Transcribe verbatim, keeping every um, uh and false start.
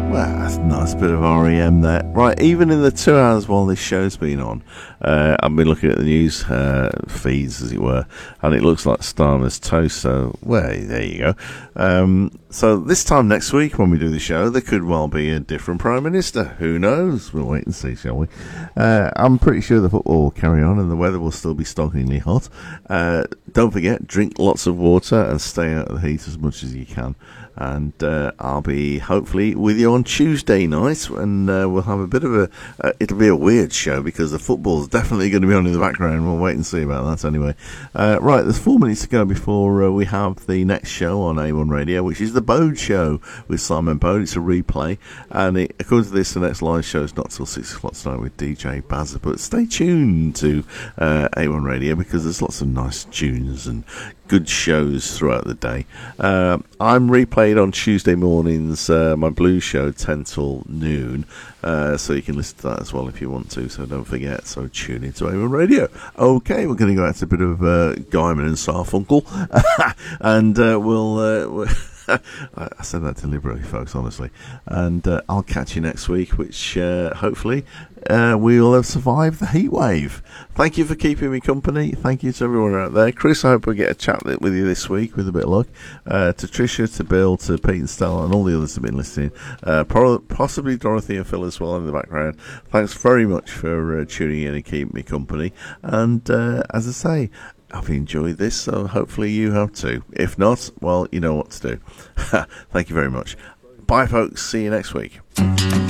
Well, that's a nice bit of R E M there. Right, even in the two hours while this show's been on, uh, I've been looking at the news uh, feeds, as it were, and it looks like Starmer's toast, so, well, there you go. Um, so this time next week when we do the show, there could well be a different Prime Minister. Who knows? We'll wait and see, shall we? Uh, I'm pretty sure the football will carry on and the weather will still be stockingly hot. Uh, don't forget, drink lots of water and stay out of the heat as much as you can. And uh, I'll be hopefully with you on Tuesday night, and uh, we'll have a bit of a. Uh, it'll be a weird show because the football's definitely going to be on in the background. We'll wait and see about that anyway. Uh, right, there's four minutes to go before uh, we have the next show on A one Radio, which is the Bode Show with Simon Bode. It's a replay, and it, according to this, the next live show is not till six o'clock tonight with D J Bazza. But stay tuned to uh, A one Radio because there's lots of nice tunes and good shows throughout the day. Uh, I'm replayed on Tuesday mornings, uh, my blues show, ten till noon, uh, so you can listen to that as well if you want to, so don't forget, so tune into A one Radio. Okay, we're going to go out to a bit of uh, Guyman and Sarfunkel, and uh, we'll... Uh, we'll I said that deliberately, folks, honestly. And uh, I'll catch you next week, which uh, hopefully uh, we will have survived the heat wave. Thank you for keeping me company. Thank you to everyone out there. Chris, I hope we get a chat with you this week with a bit of luck. Uh, to Tricia, to Bill, to Pete and Stella, and all the others who have been listening. Uh, possibly Dorothy and Phil as well in the background. Thanks very much for uh, tuning in and keeping me company. And uh, as I say, I've enjoyed this, so hopefully you have too. If not, well, you know what to do. Thank you very much. Bye, folks. See you next week.